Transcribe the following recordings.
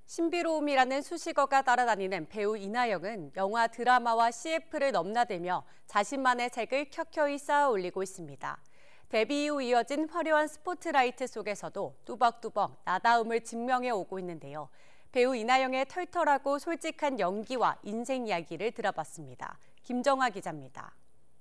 신비로움이라는 수식어가 따라다니는 배우 이나영은 영화, 드라마와 CF를 넘나들며 자신만의 색을 켜켜이 쌓아 올리고 있습니다. 데뷔 이후 이어진 화려한 스포트라이트 속에서도 뚜벅뚜벅 나다움을 증명해 오고 있는데요. 배우 이나영의 털털하고 솔직한 연기와 인생 이야기를 들어봤습니다. 김정화 기자입니다.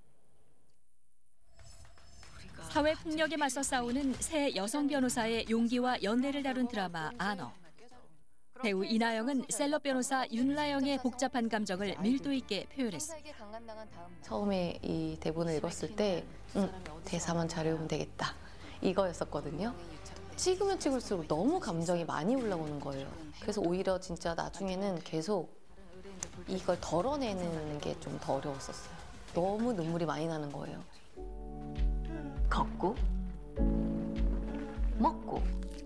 사회폭력에 맞서 싸우는 새 여성 변호사의 용기와 연대를 다룬 드라마 아너. 배우 이나영은 셀럽 변호사 윤라영의 복잡한 감정을 밀도 있게 표현했습니다. 처음에 이 대본을 읽었을 때 대사만 잘 외우면 되겠다 이거였었거든요. 찍으면 찍을수록 너무 감정이 많이 올라오는 거예요. 그래서 오히려 진짜 나중에는 계속 이걸 덜어내는 게 좀 더 어려웠었어요. 너무 눈물이 많이 나는 거예요. 걷고 먹고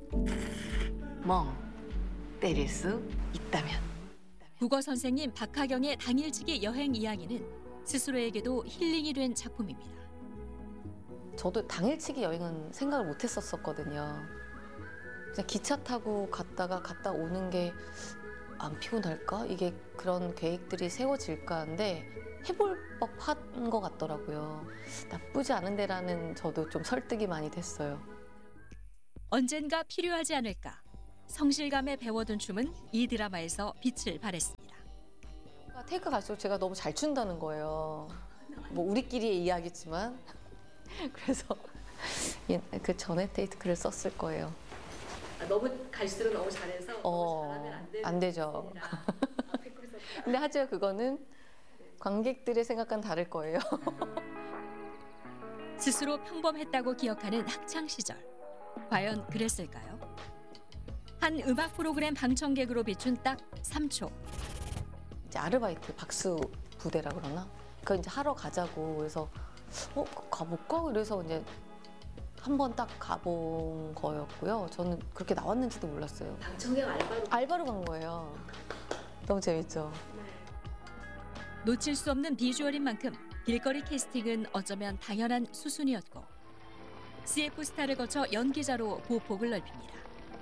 멍 때릴 수 있다면. 국어 선생님 박하경의 당일치기 여행 이야기는 스스로에게도 힐링이 된 작품입니다. 저도 당일치기 여행은 생각을 못 했었거든요. 그냥 기차 타고 갔다 오는 게 안 피곤할까? 이게 그런 계획들이 세워질까 하는데 해볼 법한 것 같더라고요. 나쁘지 않은데라는 저도 좀 설득이 많이 됐어요. 언젠가 필요하지 않을까? 성실감에 배워둔 춤은 이 드라마에서 빛을 발했습니다. 테이크 갈수록 제가 너무 잘 춘다는 거예요. 뭐 우리끼리의 이야기지만 그래서 그 전에 테이크를 썼을 거예요. 너무 갈수록 너무 잘해서 너무 잘하면 안 되죠. 근데 하지만 그거는 관객들의 생각과는 다를 거예요. 스스로 평범했다고 기억하는 학창 시절. 과연 그랬을까요? 한 음악 프로그램 방청객으로 비춘 딱 3초. 이제 아르바이트 박수 부대라 그러나? 그거 이제 하러 가자고 그래서 가볼까? 그래서 이제 한 번 딱 가본 거였고요. 저는 그렇게 나왔는지도 몰랐어요. 방청객 알바로 간 거예요. 너무 재밌죠? 놓칠 수 없는 비주얼인 만큼 길거리 캐스팅은 어쩌면 당연한 수순이었고 CF 스타를 거쳐 연기자로 보폭을 넓힙니다.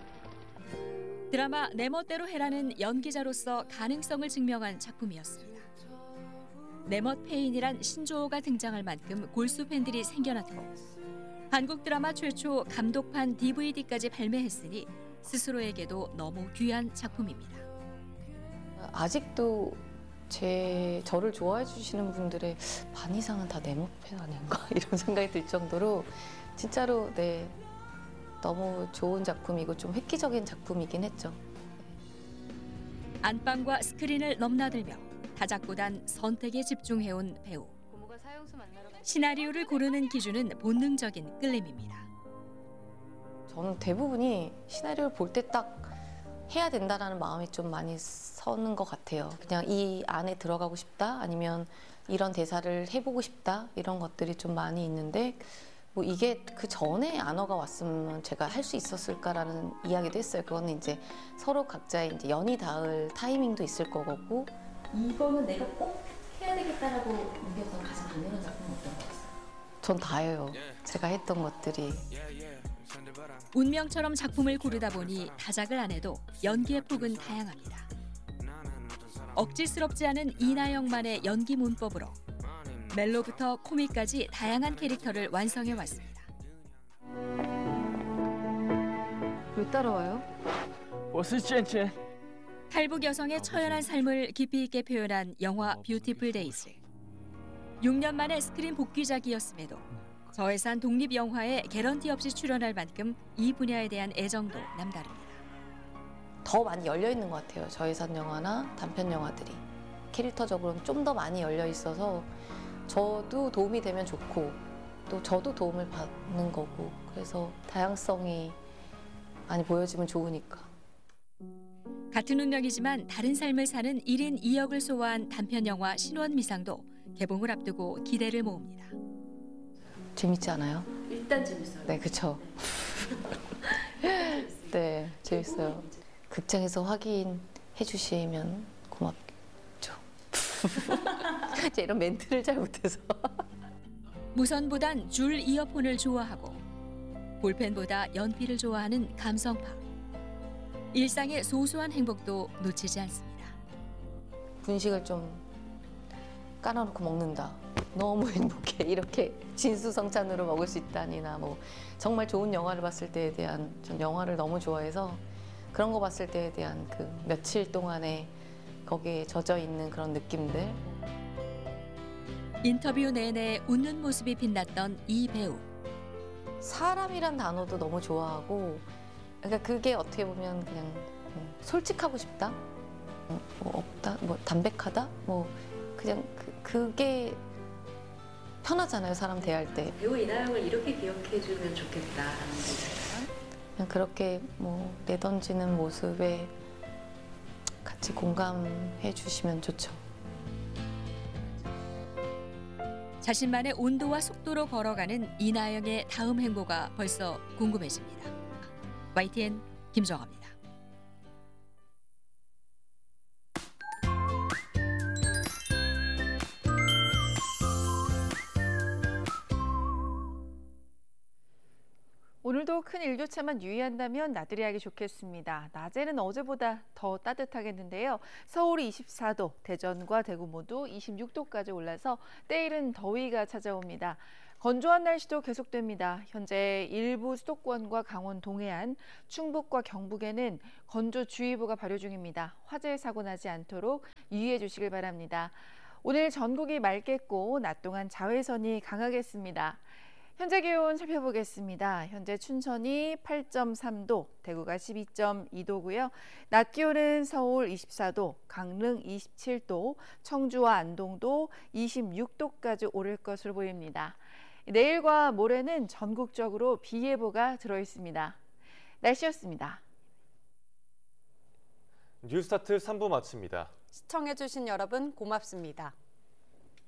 드라마 내 멋대로 해라는 연기자로서 가능성을 증명한 작품이었습니다. 내멋 페인이란 신조어가 등장할 만큼 골수 팬들이 생겨났고 한국 드라마 최초 감독판 DVD까지 발매했으니 스스로에게도 너무 귀한 작품입니다. 아직도 저를 좋아해 주시는 분들의 반 이상은 다 내멋 팬 아닌가 이런 생각이 들 정도로 진짜로 너무 좋은 작품이고 좀 획기적인 작품이긴 했죠. 안방과 스크린을 넘나들며 다작보단 선택에 집중해온 배우. 시나리오를 고르는 기준은 본능적인 끌림입니다. 저는 대부분이 시나리오를 볼 때 딱 해야 된다라는 마음이 좀 많이 서는 것 같아요. 그냥 이 안에 들어가고 싶다 아니면 이런 대사를 해보고 싶다 이런 것들이 좀 많이 있는데 뭐 이게 그 전에 안어가 왔으면 제가 할 수 있었을까라는 이야기도 했어요. 그거는 이제 서로 각자의 이제 연이 닿을 타이밍도 있을 거고. 이거는 내가 꼭 해야 되겠다라고 느꼈던 가장 강렬한 작품은 어떤 거였어요? 전 다예요. 제가 했던 것들이. 운명처럼 작품을 고르다 보니 다작을 안 해도 연기의 폭은 다양합니다. 억지스럽지 않은 이나영만의 연기 문법으로 멜로부터 코믹까지 다양한 캐릭터를 완성해 왔습니다. 왜 따라와요? 我是健健 탈북 여성의 처연한 삶을 깊이 있게 표현한 영화 뷰티풀 데이즈. 6년 만에 스크린 복귀작이었음에도 저예산 독립 영화에 개런티 없이 출연할 만큼 이 분야에 대한 애정도 남다릅니다. 더 많이 열려 있는 것 같아요. 저예산 영화나 단편 영화들이 캐릭터적으로는 좀 더 많이 열려 있어서 저도 도움이 되면 좋고 또 저도 도움을 받는 거고 그래서 다양성이 많이 보여지면 좋으니까. 같은 운명이지만 다른 삶을 사는 1인 2역을 소화한 단편 영화 신원미상도 개봉을 앞두고 기대를 모읍니다. 재밌지 않아요? 일단 재밌어요. 네, 그렇죠. 네, 재밌어요. 극장에서 확인해 주시면 고맙죠. 제가 이런 멘트를 잘 못해서. 무선보단 줄 이어폰을 좋아하고 볼펜보다 연필을 좋아하는 감성파. 일상의 소소한 행복도 놓치지 않습니다. 분식을 좀 깔아놓고 먹는다. 너무 행복해. 이렇게 진수성찬으로 먹을 수 있다니나 뭐 정말 좋은 영화를 봤을 때에 대한 전 영화를 너무 좋아해서 그런 거 봤을 때에 대한 그 며칠 동안의 거기에 젖어 있는 그런 느낌들. 인터뷰 내내 웃는 모습이 빛났던 이 배우. 사람이란 단어도 너무 좋아하고 그러니까 그게 어떻게 보면 그냥 솔직하고 싶다. 뭐 없다. 뭐 담백하다. 뭐 그냥 그게 편하잖아요. 사람 대할 때. 배우 이나영을 이렇게 기억해주면 좋겠다라는 게 있을까요? 그냥 그렇게 뭐 내던지는 모습에 같이 공감해 주시면 좋죠. 자신만의 온도와 속도로 걸어가는 이나영의 다음 행보가 벌써 궁금해집니다. YTN 김정아입니다. 오늘도 큰 일교차만 유의한다면 나들이 하기 좋겠습니다. 낮에는 어제보다 더 따뜻하겠는데요. 서울이 24도, 대전과 대구 모두 26도까지 올라서 때이른 더위가 찾아옵니다. 건조한 날씨도 계속됩니다. 현재 일부 수도권과 강원 동해안, 충북과 경북에는 건조주의보가 발효 중입니다. 화재 사고 나지 않도록 유의해 주시길 바랍니다. 오늘 전국이 맑겠고 낮 동안 자외선이 강하겠습니다. 현재 기온 살펴보겠습니다. 현재 춘천이 8.3도, 대구가 12.2도고요. 낮 기온은 서울 24도, 강릉 27도, 청주와 안동도 26도까지 오를 것으로 보입니다. 내일과 모레는 전국적으로 비 예보가 들어 있습니다. 날씨였습니다. 뉴스타트 3부 마칩니다. 시청해주신 여러분 고맙습니다.